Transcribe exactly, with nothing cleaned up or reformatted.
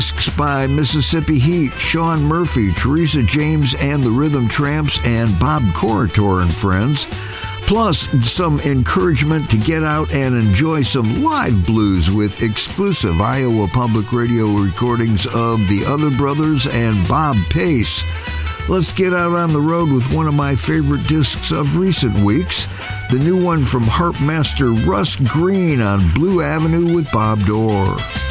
by Mississippi Heat, Sean Murphy, Teresa James and the Rhythm Tramps, and Bob Corritore and friends. Plus, some encouragement to get out and enjoy some live blues with exclusive Iowa Public Radio recordings of the Other Brothers and Bob Pace. Let's get out on the road with one of my favorite discs of recent weeks, the new one from harp master Russ Green on Blue Avenue with Bob Dorr.